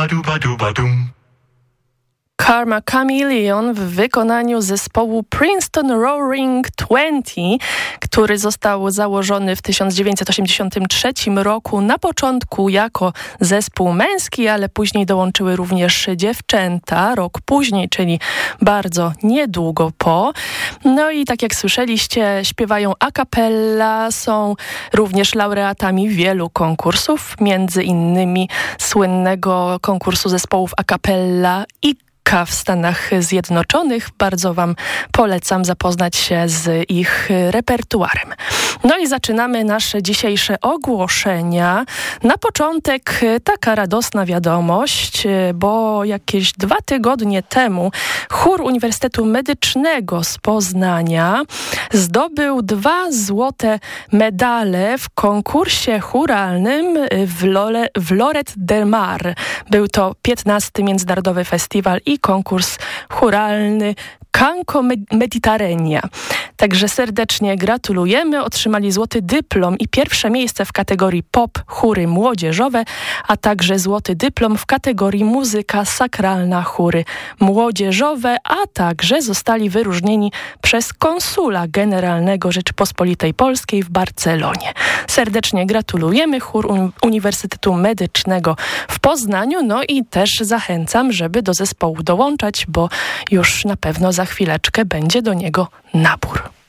Karma Chameleon w wykonaniu zespołu Princeton Roaring 20, który został założony w 1983 roku, na początku jako zespół męski, ale później dołączyły również dziewczęta, rok później, czyli bardzo niedługo po. No i tak jak słyszeliście, śpiewają a cappella, są również laureatami wielu konkursów, między innymi słynnego konkursu zespołów a cappella w Stanach Zjednoczonych. Bardzo wam polecam zapoznać się z ich repertuarem. No i zaczynamy nasze dzisiejsze ogłoszenia. Na początek taka radosna wiadomość, bo jakieś 2 tygodnie temu chór Uniwersytetu Medycznego z Poznania zdobył 2 złote medale w konkursie chóralnym w Lloret de Mar. Był to 15. Międzynarodowy Festiwal i konkurs chóralny Canco Mediterranea. Także serdecznie gratulujemy. Otrzymali złoty dyplom i pierwsze miejsce w kategorii pop chóry młodzieżowe, a także złoty dyplom w kategorii muzyka sakralna chóry młodzieżowe, a także zostali wyróżnieni przez konsula generalnego Rzeczypospolitej Polskiej w Barcelonie. Serdecznie gratulujemy chór Uniwersytetu Medycznego w Poznaniu, no i też zachęcam, żeby do zespołu dołączać, bo już na pewno za chwileczkę będzie do niego nabór.